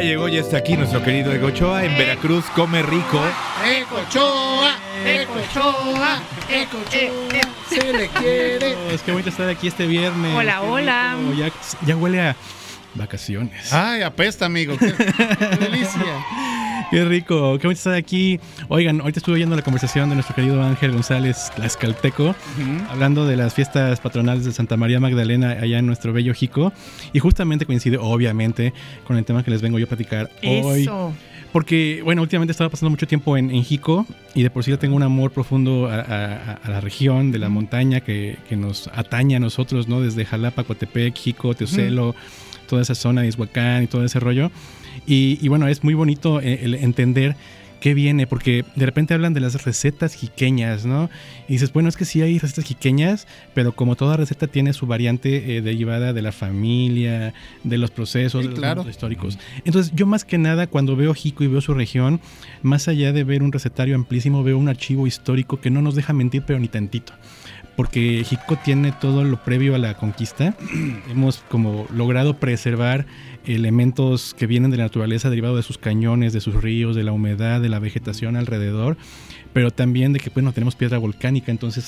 llegó, ya está aquí nuestro querido Ego Ochoa en Veracruz, come rico. Ego Ochoa, Ego Ochoa, Ego Ochoa, se le quiere. Es que bonito estar aquí este viernes. Hola, hola. Ya huele a vacaciones. Ay, apesta, amigo. Qué delicia. Qué rico, qué bonito estar aquí. Oigan, ahorita estuve oyendo la conversación de nuestro querido Ángel González Tlaxcalteco, hablando de las fiestas patronales de Santa María Magdalena allá en nuestro bello Jico. Y justamente coincide, obviamente, con el tema que les vengo yo a platicar hoy. Porque, bueno, últimamente estaba pasando mucho tiempo en Jico y de por sí ya tengo un amor profundo a la región de la montaña que nos atañe a nosotros, ¿no? Desde Jalapa, Coatepec, Jico, Teocelo, toda esa zona de Izhuacán y todo ese rollo. Y bueno, es muy bonito el entender qué viene, porque de repente hablan de las recetas jiqueñas, ¿no? Y dices, bueno, es que sí hay recetas jiqueñas, pero como toda receta tiene su variante derivada de la familia, de los procesos, de los momentos históricos. Entonces, yo más que nada, cuando veo Jico y veo su región, más allá de ver un recetario amplísimo, veo un archivo histórico que no nos deja mentir, pero ni tantito. Porque Jico tiene todo lo previo a la conquista. Hemos como logrado preservar elementos que vienen de la naturaleza derivados de sus cañones, de sus ríos, de la humedad, de la vegetación alrededor, pero también de que bueno, tenemos piedra volcánica, entonces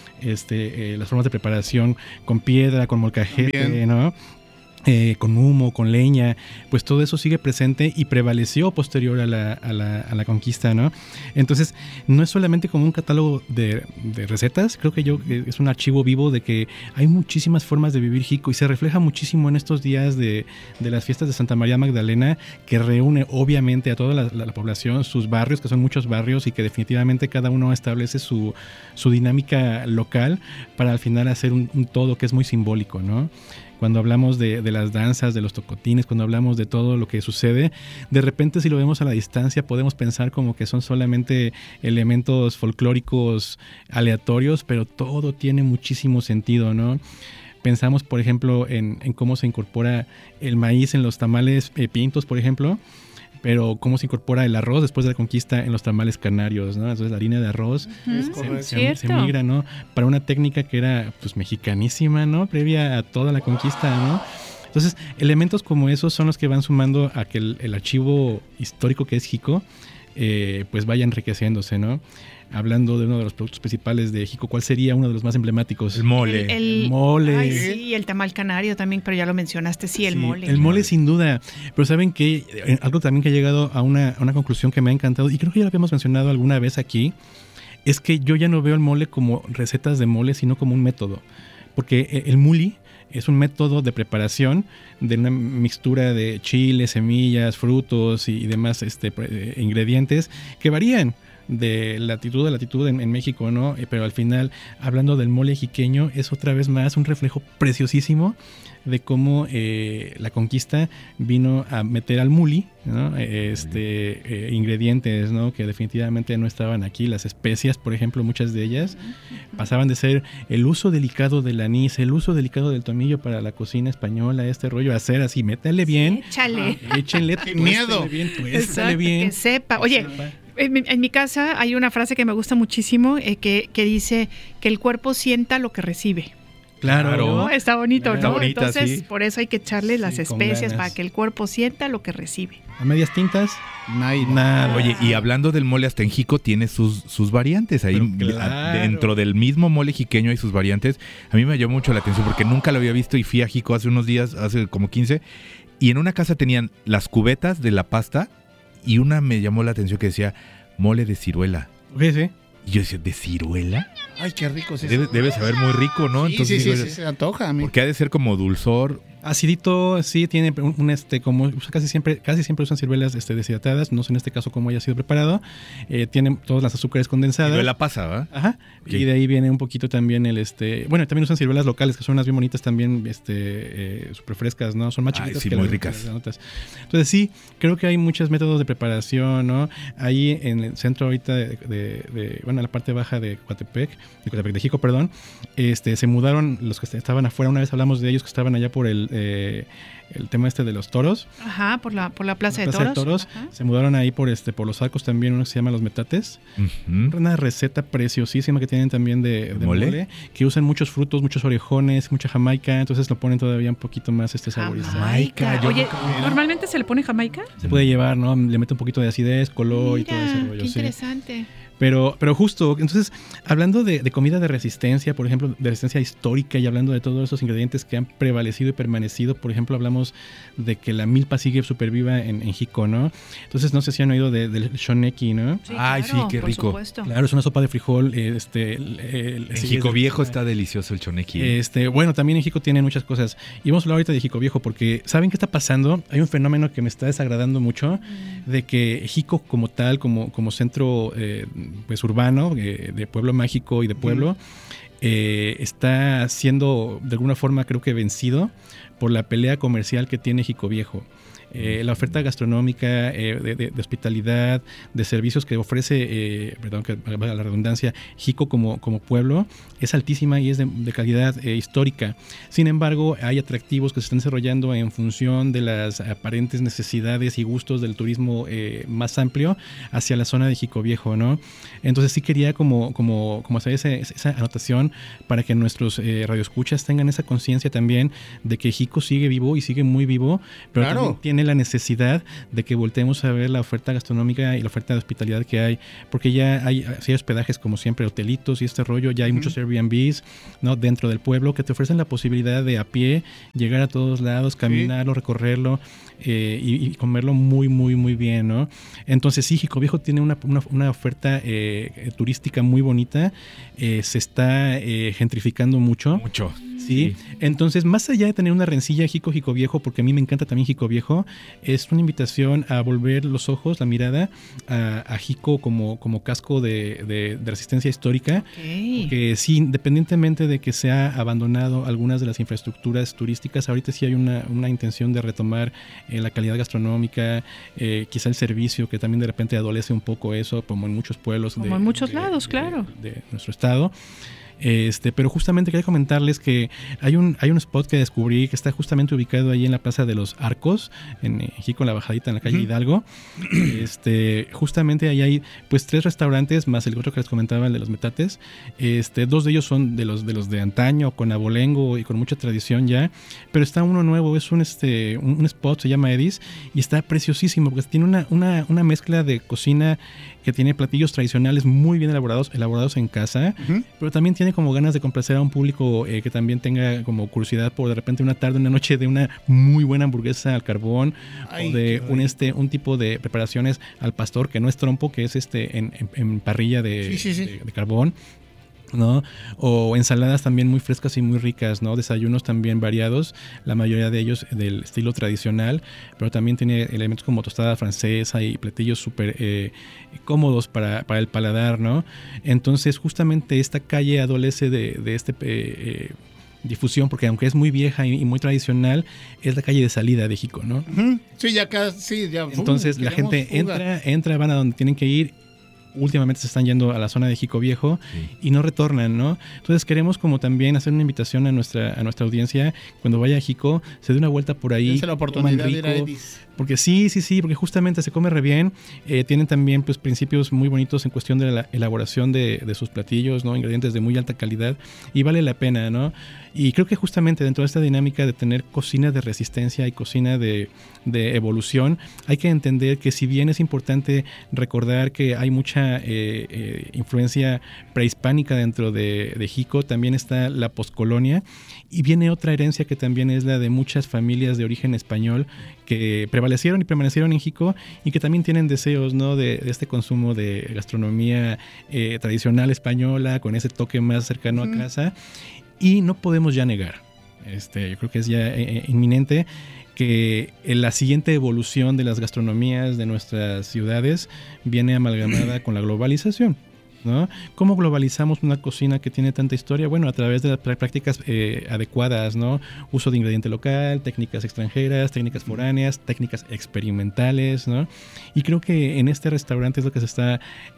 las formas de preparación con piedra, con molcajete, ¿no? Con humo, con leña, pues todo eso sigue presente y prevaleció posterior a la conquista, ¿no? Entonces, no es solamente como un catálogo de recetas, creo que es un archivo vivo de que hay muchísimas formas de vivir Jico y se refleja muchísimo en estos días de las fiestas de Santa María Magdalena, que reúne obviamente a toda la población, sus barrios, que son muchos barrios y que definitivamente cada uno establece su dinámica local para al final hacer un todo que es muy simbólico, ¿no? Cuando hablamos de las danzas, de los tocotines, cuando hablamos de todo lo que sucede, de repente si lo vemos a la distancia podemos pensar como que son solamente elementos folclóricos aleatorios, pero todo tiene muchísimo sentido, ¿no? Pensamos, por ejemplo, en cómo se incorpora el maíz en los tamales pintos, por ejemplo, pero cómo se incorpora el arroz después de la conquista en los tamales canarios, ¿no? Entonces la harina de arroz se migra, ¿no? Para una técnica que era pues mexicanísima, ¿no? Previa a toda la conquista, ¿no? Entonces, elementos como esos son los que van sumando a que el archivo histórico que es Jico, pues vaya enriqueciéndose, ¿no? Hablando de uno de los productos principales de Jico, ¿cuál sería uno de los más emblemáticos? El mole. El mole. Ay, sí, el tamal canario también, pero ya lo mencionaste, el mole. El mole sin duda, pero saben que algo también que ha llegado a una conclusión que me ha encantado, y creo que ya lo habíamos mencionado alguna vez aquí, es que yo ya no veo el mole como recetas de mole, sino como un método, porque el muli es un método de preparación de una mixtura de chiles, semillas, frutos y demás ingredientes que varían de latitud a latitud en México, ¿no? Pero al final, hablando del mole jiqueño, es otra vez más un reflejo preciosísimo de cómo la conquista vino a meter al muli, ¿no? Ingredientes, ¿no? Que definitivamente no estaban aquí. Las especias, por ejemplo, muchas de ellas pasaban de ser el uso delicado del anís, el uso delicado del tomillo para la cocina española, este rollo, hacer así, métale bien, échenle miedo, tuéstale bien, que sepa. Oye, en mi casa hay una frase que me gusta muchísimo que dice que el cuerpo sienta lo que recibe. Claro. ¿No? Está bonito, ¿no? Está bonita, entonces, sí. Por eso hay que echarle las especias ganas. para que el cuerpo sienta lo que recibe. A medias tintas, Nada. Oye, y hablando del mole, hasta en Jico tiene sus variantes. Ahí claro. dentro del mismo mole jiqueño hay sus variantes. A mí me llamó mucho la atención porque nunca lo había visto y fui a Jico hace unos días, hace como 15, y en una casa tenían las cubetas de la pasta y una me llamó la atención que decía mole de ciruela. sí. Y yo decía, ¿de ciruela? Ay, qué rico. Sí, Debe saber muy rico, ¿no? Sí, Entonces, sí, se antoja a mí. porque ha de ser como dulzor. Acidito, sí, tiene como casi siempre usan ciruelas deshidratadas, no sé en este caso cómo haya sido preparado. Tiene todas las azúcares condensadas. Ciruela pasa, ¿va? Ajá. Okay. Y de ahí viene un poquito también bueno, también usan ciruelas locales, que son unas bien bonitas también, súper frescas, ¿no? Son más chiquitas. Sí, que muy las ricas. notas. Entonces sí, creo que hay muchos métodos de preparación, ¿no? Ahí en el centro ahorita en la parte baja de Coatepec, de Jico, perdón, se mudaron los que estaban afuera. Una vez hablamos de ellos que estaban allá por el el tema de los toros. Ajá, por la Plaza de Toros. Ajá. Se mudaron ahí por los arcos también, uno que se llama Los Metates. Una receta preciosísima que tienen también de mole, que usan muchos frutos, muchos orejones, mucha jamaica, entonces lo ponen todavía un poquito más saborizado. Jamaica. Oye, ¿normalmente se le pone jamaica? Se puede llevar, ¿no? Le mete un poquito de acidez, color y todo ese rollo. Qué interesante. Sí. Pero justo, entonces, hablando de comida de resistencia, por ejemplo, de resistencia histórica, y hablando de todos esos ingredientes que han prevalecido y permanecido, por ejemplo, hablamos de que la milpa sigue súper viva en Jico, ¿no? Entonces, no sé si han oído del shoneki, ¿no? Sí, claro, sí, qué rico. Supuesto. Claro, es una sopa de frijol. En Jico Viejo está delicioso el shoneki. Bueno, también en Jico tienen muchas cosas. Y vamos a hablar ahorita de Jico Viejo, porque ¿saben qué está pasando? Hay un fenómeno que me está desagradando mucho, de que Jico como tal, como centro pues urbano, de pueblo mágico y de pueblo, está siendo de alguna forma, creo que vencido por la pelea comercial que tiene Jico Viejo. La oferta gastronómica, de hospitalidad, de servicios que ofrece, perdón que valga la redundancia, Jico como pueblo, es altísima y es de calidad histórica. Sin embargo, hay atractivos que se están desarrollando en función de las aparentes necesidades y gustos del turismo más amplio hacia la zona de Jico Viejo, ¿no? Entonces sí quería como hacer esa anotación para que nuestros radioescuchas tengan esa conciencia también de que Jico sigue vivo y sigue muy vivo, pero claro, también tiene la necesidad de que volteemos a ver la oferta gastronómica y la oferta de hospitalidad que hay, porque ya hay hospedajes como siempre, hotelitos y este rollo, ya hay muchos Airbnbs, ¿no?, dentro del pueblo que te ofrecen la posibilidad de a pie llegar a todos lados, caminarlo, recorrerlo y comerlo muy, muy, muy bien, ¿no? Entonces sí, Jico Viejo tiene una oferta turística muy bonita, se está gentrificando mucho. Sí, entonces más allá de tener una rencilla Jico Viejo, porque a mí me encanta también Jico Viejo, es una invitación a volver los ojos, la mirada a Jico como casco de resistencia histórica, que sí, independientemente de que se ha abandonado algunas de las infraestructuras turísticas, ahorita sí hay una intención de retomar la calidad gastronómica, quizá el servicio, que también de repente adolece un poco eso, como en muchos pueblos. Como en muchos lados, claro. De nuestro estado. Pero justamente quería comentarles que hay un spot que descubrí que está justamente ubicado ahí en la Plaza de los Arcos, en Jico, en la bajadita, en la calle Hidalgo. Justamente ahí hay pues 3 restaurantes, más el otro que les comentaba, el de los Metates. 2 de ellos son de los de antaño, con abolengo y con mucha tradición ya, pero está uno nuevo, es un spot, se llama Edis, y está preciosísimo, porque tiene una mezcla de cocina que tiene platillos tradicionales muy bien elaborados en casa, pero también tiene como ganas de complacer a un público que también tenga como curiosidad por de repente una tarde, una noche de una muy buena hamburguesa al carbón, o de un tipo de preparaciones al pastor, que no es trompo, que es en parrilla de carbón, ¿no? O ensaladas también muy frescas y muy ricas, ¿no? Desayunos también variados, la mayoría de ellos del estilo tradicional, pero también tiene elementos como tostada francesa y platillos súper cómodos para el paladar, ¿no? Entonces justamente esta calle adolece de difusión, porque aunque es muy vieja y muy tradicional, es la calle de salida de Jico, ¿no? Sí, ya casi, ya. Entonces la gente entra, van a donde tienen que ir. Últimamente se están yendo a la zona de Jico Viejo y no retornan, ¿no? Entonces queremos como también hacer una invitación a nuestra audiencia, cuando vaya a Jico, se dé una vuelta por ahí. Es la oportunidad de ir a Edis. Porque sí, porque justamente se come re bien. Tienen también pues principios muy bonitos en cuestión de la elaboración de sus platillos, ¿no? Ingredientes de muy alta calidad, y vale la pena, ¿no? Y creo que justamente dentro de esta dinámica de tener cocina de resistencia y cocina de evolución, hay que entender que si bien es importante recordar que hay mucha influencia prehispánica dentro de Jico, también está la poscolonia, y viene otra herencia que también es la de muchas familias de origen español que prevalecieron y permanecieron en Jico, y que también tienen deseos, ¿no?, de este consumo de gastronomía tradicional española, con ese toque más cercano a casa. Y no podemos ya negar, yo creo que es ya inminente, que la siguiente evolución de las gastronomías de nuestras ciudades viene amalgamada con la globalización. ¿no? ¿Cómo globalizamos una cocina que tiene tanta historia? Bueno, a través de las prácticas adecuadas, ¿no? Uso de ingrediente local, técnicas extranjeras, técnicas foráneas, técnicas experimentales, ¿no? Y creo que en este restaurante es lo que se está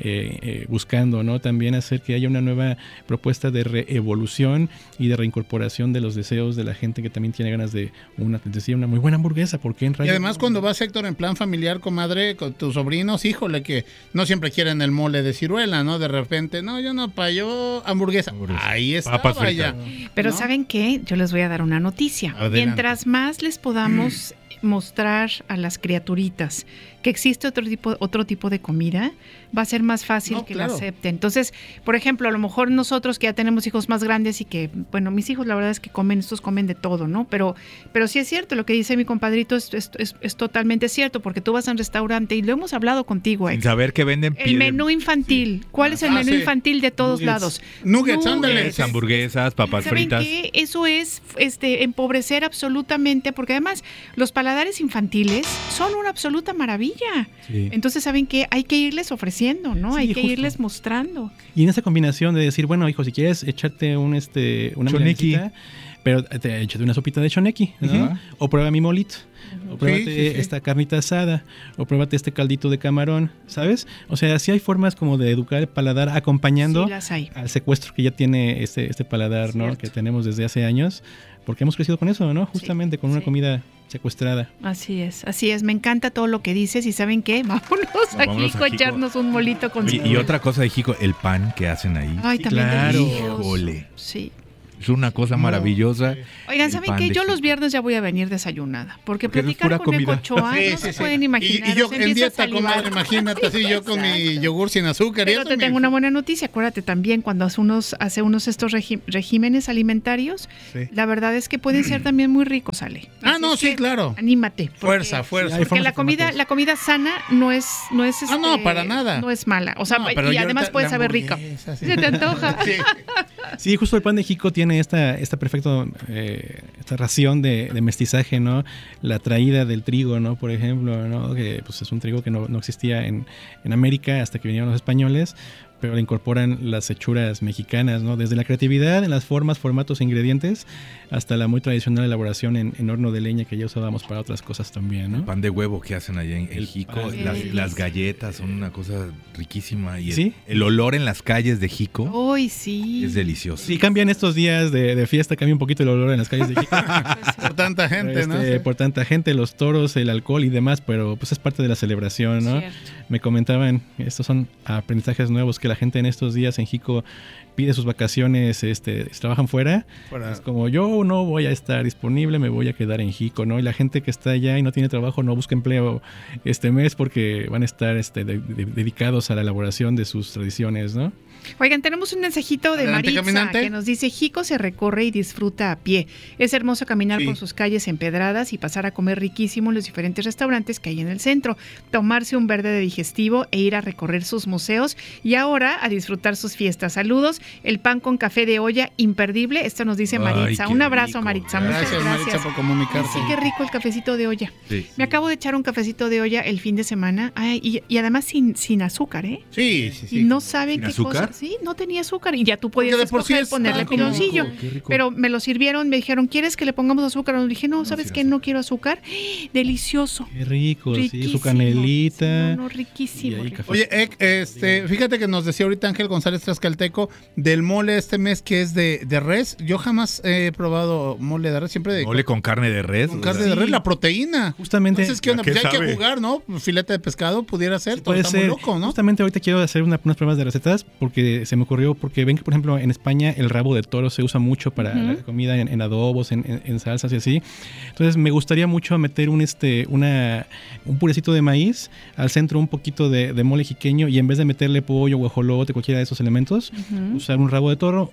buscando, ¿no? También hacer que haya una nueva propuesta de reevolución y de reincorporación de los deseos de la gente que también tiene ganas de una muy buena hamburguesa. ¿Por qué en Y además cuando vas, Héctor, en plan familiar, comadre, con tus sobrinos, híjole, que no siempre quieren el mole de ciruela, ¿no? De repente, no, yo no, yo hamburguesa. Ahí está, vaya. Pero ¿no? ¿saben qué? Yo les voy a dar una noticia. Adelante. Mientras más les podamos mostrar a las criaturitas que existe otro tipo de comida, va a ser más fácil que la acepten. Entonces, por ejemplo, a lo mejor nosotros que ya tenemos hijos más grandes y que, bueno, mis hijos la verdad es que estos comen de todo, ¿no? Pero sí es cierto, lo que dice mi compadrito es totalmente cierto, porque tú vas a un restaurante y lo hemos hablado contigo, Sin saber que venden el menú infantil. ¿Cuál es el menú infantil de todos lados? Nuggets, ándale. Hamburguesas, papas fritas. ¿Saben qué? Eso es empobrecer absolutamente, porque además los paladares infantiles son una absoluta maravilla. Sí. Entonces, ¿saben qué? Hay que irles ofreciendo, ¿no? Sí, Hay que justo. irles mostrando. Y en esa combinación de decir, bueno, hijo, si quieres echarte una Choneki, milanesita, pero échate una sopita de choneki, ¿no? Uh-huh. O prueba mi molito. O pruébate sí. esta carnita asada, o pruébate este caldito de camarón, ¿sabes? O sea, sí hay formas como de educar el paladar acompañando Sí, las hay. al secuestro que ya tiene este paladar, ¿no? Cierto. Que tenemos desde hace años, porque hemos crecido con eso, ¿no? Justamente con una comida secuestrada. Así es. Me encanta todo lo que dices y ¿saben qué? Vámonos a Vámonos Jico a a Jico. echarnos un molito con Y otra cosa de Jico, el pan que hacen ahí. Ay, también claro. delicioso. Híjole. Sí. Es una cosa maravillosa. Oigan, El ¿saben pan qué? de Yo los Jico. viernes ya voy a venir desayunada. Porque Porque es platicar pura con comida. Ecochoa no se pueden imaginar. Y yo o sea, en empieza dieta, a salivar. comadre, imagínate, así yo con mi yogur sin azúcar. Pero te tengo una buena noticia. Acuérdate también cuando hace unos estos regímenes alimentarios, Sí. la verdad es que pueden ser también muy ricos, Ale. Ah, Así no, es sí, que claro. Anímate. Fuerza. Sí, hay Porque formas la y comida, formatos. la comida sana no es no, para nada. No es mala. O sea, No, pero y yo además ahorita puede la saber rica. hamburguesa, sí. Se te antoja. Sí. Sí, justo el pan de Jico tiene esta perfecto esta ración de mestizaje, ¿no? La traída del trigo, ¿no? Por ejemplo, ¿no? Que pues es un trigo que no existía en América hasta que vinieron los españoles, pero le incorporan las hechuras mexicanas, ¿no? Desde la creatividad en las formas, formatos e ingredientes, hasta la muy tradicional elaboración en horno de leña que ya usábamos para otras cosas también, ¿no? Pan de huevo que hacen allá en El Jico. pan de Las galletas son una cosa riquísima. Y ¿Sí? el olor en las calles de Jico Uy, sí. es delicioso. Sí, cambian estos días de fiesta, cambia un poquito el olor en las calles de Jico. Por tanta gente, ¿no? Sí. Por tanta gente, los toros, el alcohol y demás, pero pues es parte de la celebración, ¿no? Cierto. Me comentaban, estos son aprendizajes nuevos que la gente en estos días en Jico pide sus vacaciones, si trabajan fuera, es como yo no voy a estar disponible, me voy a quedar en Jico, ¿no? Y la gente que está allá y no tiene trabajo no busca empleo este mes porque van a estar dedicados a la elaboración de sus tradiciones, ¿no? Oigan, tenemos un mensajito de Adelante, Maritza caminante. que nos dice: Jico se recorre y disfruta a pie. Es hermoso caminar Sí. por sus calles empedradas y pasar a comer riquísimo en los diferentes restaurantes que hay en el centro, tomarse un verde de digestivo e ir a recorrer sus museos y ahora a disfrutar sus fiestas. Saludos, el pan con café de olla imperdible. Esto nos dice Ay, Maritza. qué Un abrazo, rico. Maritza. Gracias, Muchas Maritza, gracias. por comunicarse. Sí, qué rico el cafecito de olla. Sí. Me acabo de echar un cafecito de olla el fin de semana. Ay, y además sin azúcar, ¿eh? Sí. Y no saben ¿Sin qué azúcar? cosa. Sí, no tenía azúcar y ya tú podías Porque de por sí escoger está ponerle como- piloncillo. Qué rico. Pero me lo sirvieron, me dijeron, ¿quieres que le pongamos azúcar? Y dije, no, ¿sabes sin qué? azúcar. No quiero azúcar. Delicioso. Qué rico, sí, Riquísimo. su canelita. Sí, no, riquísimo. Y ahí riquísimo. Oye, fíjate que nos decía ahorita Ángel González Tlaxcalteco del mole este mes que es de res. Yo jamás he probado mole de res, siempre de Mole con carne de res. con o carne sea, de res, la proteína. Justamente. Entonces, ¿qué onda? ¿A qué Pues ya hay sabe? que jugar, ¿no? Filete de pescado pudiera ser, todo Puede está ser. muy loco, ¿no? Justamente ahorita quiero hacer unas pruebas de recetas porque se me ocurrió, porque ven que por ejemplo en España el rabo de toro se usa mucho para la comida en adobos, en salsas y así. Entonces me gustaría mucho meter un purecito de maíz, al centro un poquito de mole jiqueño y en vez de meterle pollo, guajolote, cualquiera de esos elementos, usar un rabo de toro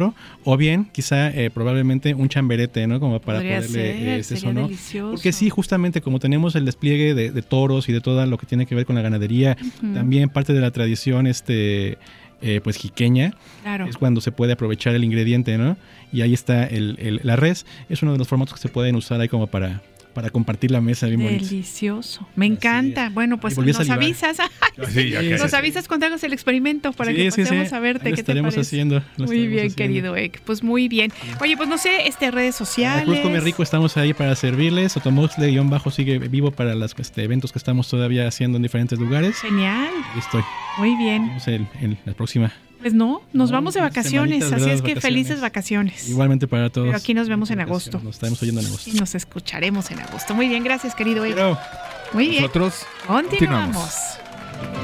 o bien quizá probablemente un chamberete, ¿no? Como para Podría poderle ser, eso, sería ¿no? delicioso. Porque sí, justamente como tenemos el despliegue de toros y de todo lo que tiene que ver con la ganadería, también parte de la tradición pues jiqueña, Claro. es cuando se puede aprovechar el ingrediente, ¿no? Y ahí está la res, es uno de los formatos que se pueden usar ahí como para para compartir la mesa bien bonito. Delicioso. Me encanta. Bueno, pues volví a nos salivar. avisas. Sí, ya que- Nos avisas cuando hagas el experimento para que pasemos a verte. Ahí lo ¿Qué te estaremos parece? haciendo. Muy bien, querido Ek. Pues muy bien. Oye, pues no sé, redes sociales. Cruz Come Rico, estamos ahí para servirles. Otomoxle_ sigue vivo para los eventos que estamos todavía haciendo en diferentes lugares. Genial. Ahí estoy. Muy bien. Nos vemos en la próxima. Pues nos vamos de vacaciones, semanitas, así ¿verdad? es que Vacaciones. felices vacaciones. Igualmente para todos. Pero aquí nos vemos en agosto. Nos estaremos oyendo en agosto. Y nos escucharemos en agosto. Muy bien, gracias, querido Ek. Pero, Muy bien. Nosotros Continuamos.